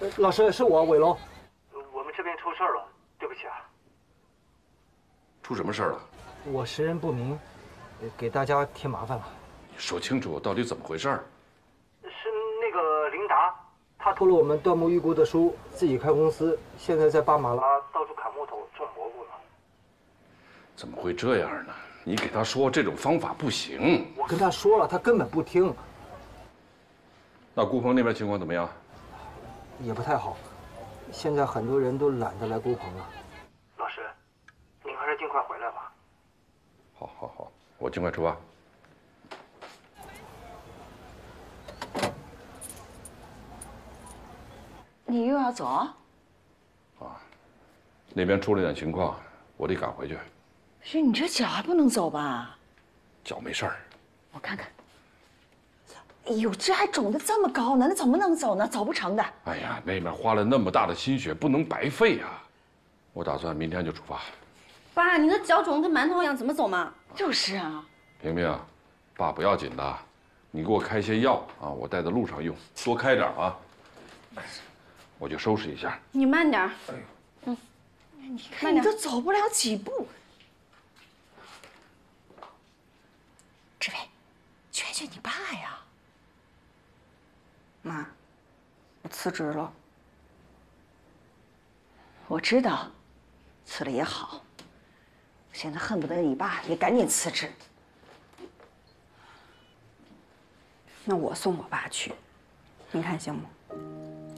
老师，是我伟龙。 我们这边出事了，对不起啊。 出什么事儿了？ 我识人不明，给大家添麻烦了。 你说清楚到底怎么回事儿？ 是那个琳达， 他偷了我们断木预估的书，自己开公司，现在在巴马拉到处砍木头、种蘑菇呢。 怎么会这样呢？你给他说这种方法不行。 我跟他说了，他根本不听。 那顾鹏那边情况怎么样？ 也不太好，现在很多人都懒得来顾鹏了。 老师，您还是尽快回来吧。 好，我尽快出发。 你又要走？ 那边出了点情况，我得赶回去。 是你这脚还不能走吧？ 脚没事儿。 我看看。哎呦，这还肿得这么高呢，那怎么能走呢？走不成的。 哎呀，那边花了那么大的心血，不能白费呀。我打算明天就出发。 爸，你的脚肿得跟馒头一样，怎么走嘛？ 就是啊。 萍萍，爸不要紧的，你给我开些药啊，我带在路上用，多开点啊。我就收拾一下。 你慢点。 你看你都走不了几步。志伟，劝劝你爸呀。 妈，我辞职了。 我知道，辞了也好。现在恨不得你爸也赶紧辞职。 那我送我爸去，您看行吗？